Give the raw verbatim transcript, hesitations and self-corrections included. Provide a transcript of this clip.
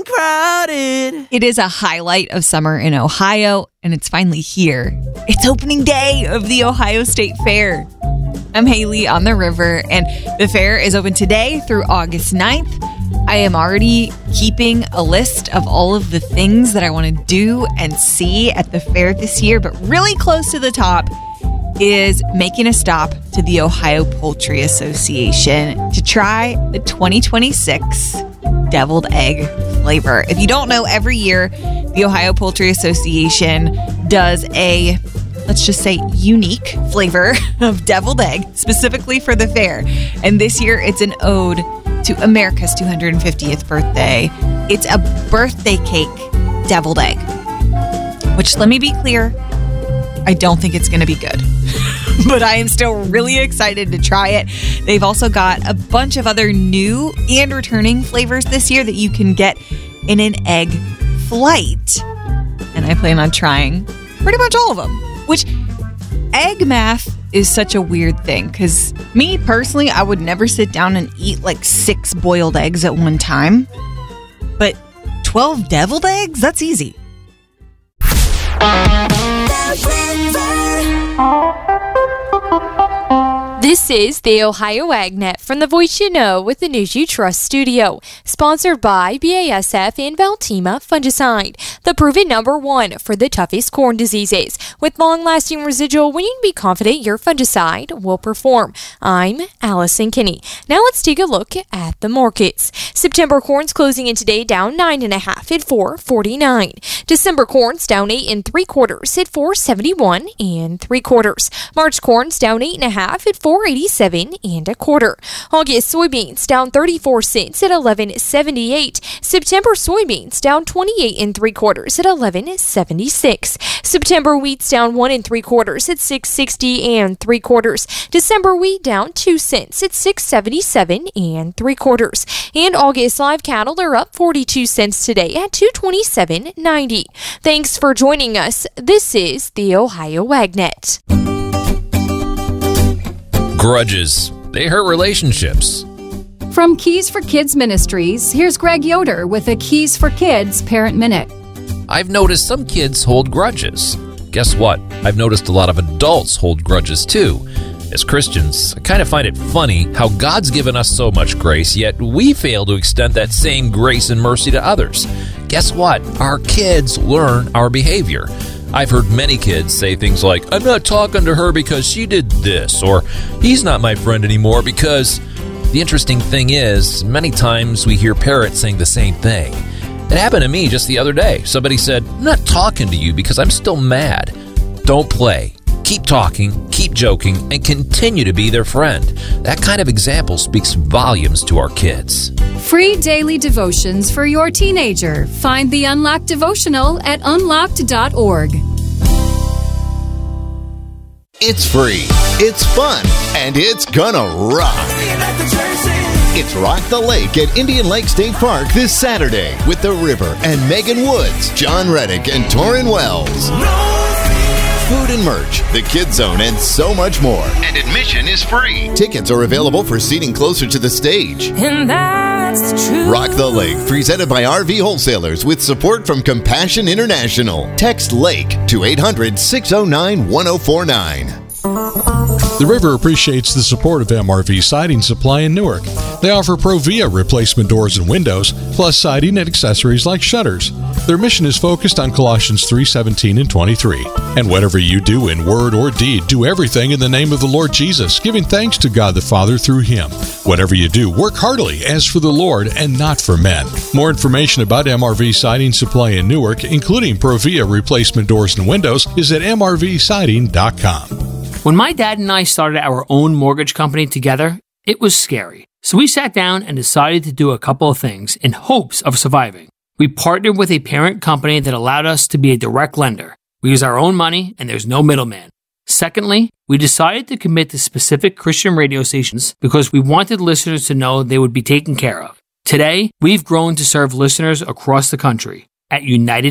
getting crowded. It is a highlight of summer in Ohio, and it's finally here. It's opening day of the Ohio State Fair. I'm Haley on the river, and the fair is open today through August ninth. I am already keeping a list of all of the things that I want to do and see at the fair this year, but really close to the top is making a stop to the Ohio Poultry Association to try the twenty twenty-six deviled egg flavor. If you don't know, every year the Ohio Poultry Association does a, let's just say, unique flavor of deviled egg specifically for the fair. And this year it's an ode to America's two hundred fiftieth birthday. It's a birthday cake deviled egg, which, let me be clear, I don't think it's going to be good. But I am still really excited to try it. They've also got a bunch of other new and returning flavors this year that you can get in an egg flight. And I plan on trying pretty much all of them, which egg math is such a weird thing because me personally, I would never sit down and eat like six boiled eggs at one time. But twelve deviled eggs? That's easy. This is the Ohio AgNet from the Voice You Know with the News You Trust studio, sponsored by B A S F and Valtima Fungicide, the proven number one for the toughest corn diseases. With long-lasting residual, we need to be confident your fungicide will perform. I'm Allison Kinney. Now let's take a look at the markets. September corn's closing in today down nine and a half at four forty-nine. December corn's down eight and three quarters at four seventy-one and three quarters. March corn's down eight and a half at four eighty-seven and a quarter. August soybeans down thirty-four cents at eleven seventy-eight. September soybeans down twenty-eight and three quarters at eleven seventy-six. September wheat's down one and three quarters at six sixty and three quarters. December wheat down two cents at six seventy-seven and three quarters. And August live cattle are up forty-two cents today at two twenty-seven ninety. Thanks for joining us. This is the Ohio AgNet. Grudges. They hurt relationships. From Keys for Kids Ministries, here's Greg Yoder with a Keys for Kids Parent Minute. I've noticed some kids hold grudges. Guess what? I've noticed a lot of adults hold grudges too. As Christians, I kind of find it funny how God's given us so much grace, yet we fail to extend that same grace and mercy to others. Guess what? Our kids learn our behavior. I've heard many kids say things like, I'm not talking to her because she did this, or he's not my friend anymore because... The interesting thing is, many times we hear parents saying the same thing. It happened to me just the other day. Somebody said, I'm not talking to you because I'm still mad. Don't play. Keep talking, keep joking, and continue to be their friend. That kind of example speaks volumes to our kids. Free daily devotions for your teenager. Find the Unlocked Devotional at unlocked dot org. It's free, it's fun, and it's gonna rock. It's Rock the Lake at Indian Lake State Park this Saturday with The River and Megan Woods, John Reddick, and Torrin Wells. Food and merch, the Kids Zone, and so much more. And admission is free. Tickets are available for seating closer to the stage. And that's the truth. Rock the Lake, presented by R V Wholesalers with support from Compassion International. Text LAKE to eight hundred, six oh nine, one oh four nine. The River appreciates the support of M R V Siding Supply in Newark. They offer Provia replacement doors and windows, plus siding and accessories like shutters. Their mission is focused on Colossians three seventeen and twenty-three. And whatever you do in word or deed, do everything in the name of the Lord Jesus, giving thanks to God the Father through Him. Whatever you do, work heartily as for the Lord and not for men. More information about M R V Siding Supply in Newark, including Provia replacement doors and windows, is at m r v siding dot com. When my dad and I started our own mortgage company together, it was scary. So we sat down and decided to do a couple of things in hopes of surviving. We partnered with a parent company that allowed us to be a direct lender. We use our own money and there's no middleman. Secondly, we decided to commit to specific Christian radio stations because we wanted listeners to know they would be taken care of. Today, we've grown to serve listeners across the country. At United